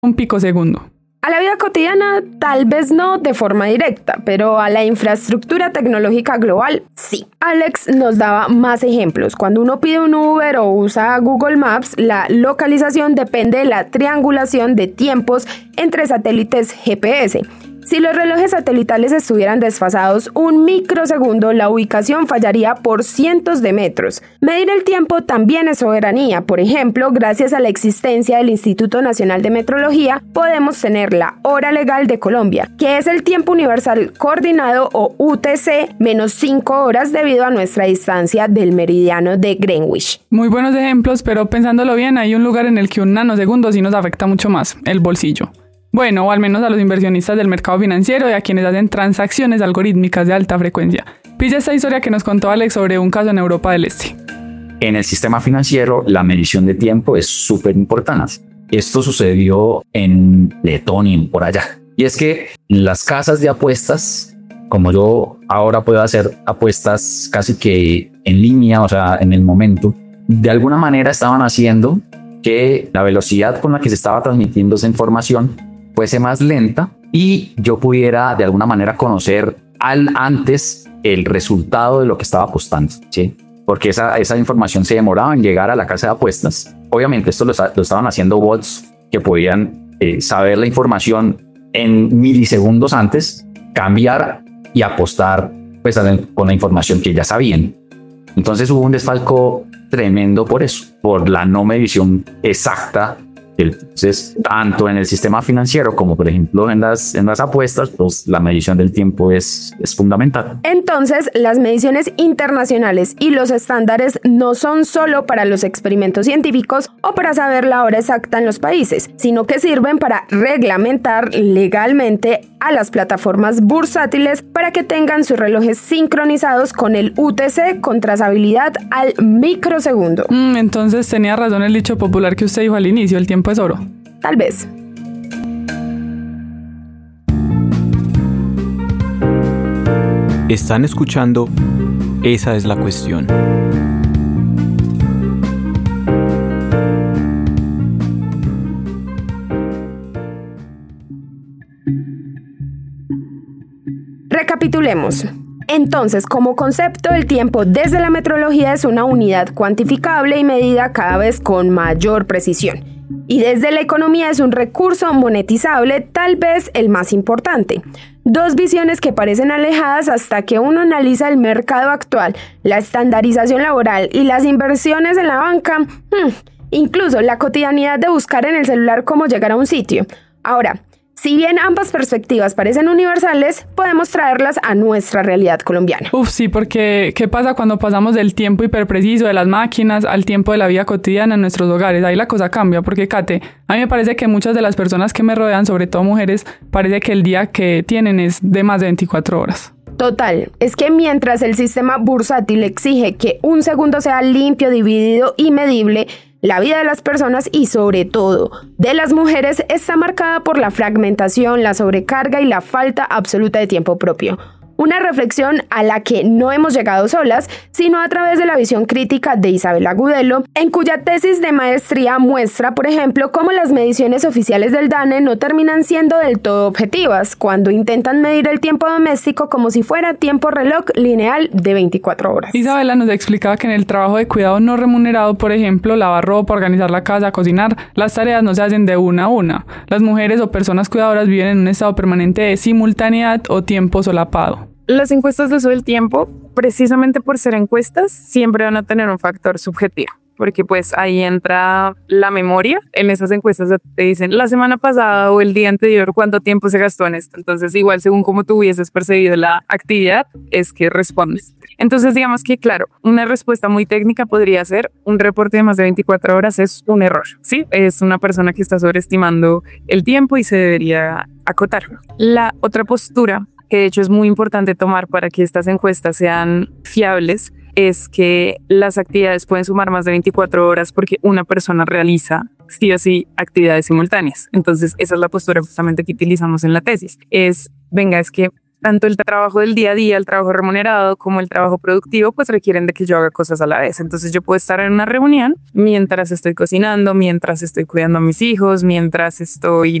un picosegundo. A la vida cotidiana, tal vez no de forma directa, pero a la infraestructura tecnológica global, sí. Alex nos daba más ejemplos. Cuando uno pide un Uber o usa Google Maps, la localización depende de la triangulación de tiempos entre satélites GPS. Si los relojes satelitales estuvieran desfasados un microsegundo, la ubicación fallaría por cientos de metros. Medir el tiempo también es soberanía. Por ejemplo, gracias a la existencia del Instituto Nacional de Metrología, podemos tener la hora legal de Colombia, que es el tiempo universal coordinado o UTC menos 5 horas debido a nuestra distancia del meridiano de Greenwich. Muy buenos ejemplos, pero pensándolo bien, hay un lugar en el que un nanosegundo sí nos afecta mucho más, el bolsillo. Bueno, o al menos a los inversionistas del mercado financiero y a quienes hacen transacciones algorítmicas de alta frecuencia. Pilla esta historia que nos contó Alex sobre un caso en Europa del Este. En el sistema financiero, la medición de tiempo es súper importante. Esto sucedió en Letonia, por allá. Y es que las casas de apuestas, como yo ahora puedo hacer apuestas casi que en línea, o sea, en el momento, de alguna manera estaban haciendo que la velocidad con la que se estaba transmitiendo esa información fuese más lenta y yo pudiera de alguna manera conocer antes el resultado de lo que estaba apostando, ¿sí? Porque esa información se demoraba en llegar a la casa de apuestas. Obviamente esto lo estaban haciendo bots que podían saber la información en milisegundos antes, cambiar y apostar pues, con la información que ya sabían. Entonces hubo un desfalco tremendo por eso, por la no medición exacta. Entonces, tanto en el sistema financiero como, por ejemplo, en las apuestas, pues la medición del tiempo es fundamental. Entonces, las mediciones internacionales y los estándares no son solo para los experimentos científicos o para saber la hora exacta en los países, sino que sirven para reglamentar legalmente a las plataformas bursátiles para que tengan sus relojes sincronizados con el UTC con trazabilidad al microsegundo. Entonces tenía razón el dicho popular que usted dijo al inicio, el tiempo es oro. Tal vez. Están escuchando Esa es la cuestión. Recapitulemos. Entonces, como concepto, el tiempo desde la metrología es una unidad cuantificable y medida cada vez con mayor precisión. Y desde la economía es un recurso monetizable, tal vez el más importante. Dos visiones que parecen alejadas hasta que uno analiza el mercado actual, la estandarización laboral y las inversiones en la banca, incluso la cotidianidad de buscar en el celular cómo llegar a un sitio. Ahora, si bien ambas perspectivas parecen universales, podemos traerlas a nuestra realidad colombiana. Sí, porque ¿qué pasa cuando pasamos del tiempo hiperpreciso de las máquinas al tiempo de la vida cotidiana en nuestros hogares? Ahí la cosa cambia, porque Kate, a mí me parece que muchas de las personas que me rodean, sobre todo mujeres, parece que el día que tienen es de más de 24 horas. Total, es que mientras el sistema bursátil exige que un segundo sea limpio, dividido y medible, la vida de las personas y sobre todo de las mujeres está marcada por la fragmentación, la sobrecarga y la falta absoluta de tiempo propio. Una reflexión a la que no hemos llegado solas, sino a través de la visión crítica de Isabel Agudelo, en cuya tesis de maestría muestra, por ejemplo, cómo las mediciones oficiales del DANE no terminan siendo del todo objetivas, cuando intentan medir el tiempo doméstico como si fuera tiempo reloj lineal de 24 horas. Isabela nos explicaba que en el trabajo de cuidado no remunerado, por ejemplo, lavar ropa, organizar la casa, cocinar, las tareas no se hacen de una a una. Las mujeres o personas cuidadoras viven en un estado permanente de simultaneidad o tiempo solapado. Las encuestas de uso del tiempo, precisamente por ser encuestas, siempre van a tener un factor subjetivo, porque pues ahí entra la memoria. En esas encuestas te dicen la semana pasada o el día anterior cuánto tiempo se gastó en esto. Entonces igual según cómo tú hubieses percibido la actividad es que respondes. Entonces digamos que claro, una respuesta muy técnica podría ser un reporte de más de 24 horas es un error, ¿sí? Es una persona que está sobreestimando el tiempo y se debería acotar. La otra postura que de hecho es muy importante tomar para que estas encuestas sean fiables, es que las actividades pueden sumar más de 24 horas porque una persona realiza sí o sí actividades simultáneas. Entonces esa es la postura justamente que utilizamos en la tesis. Es que tanto el trabajo del día a día, el trabajo remunerado como el trabajo productivo, pues requieren de que yo haga cosas a la vez. Entonces yo puedo estar en una reunión mientras estoy cocinando, mientras estoy cuidando a mis hijos, mientras estoy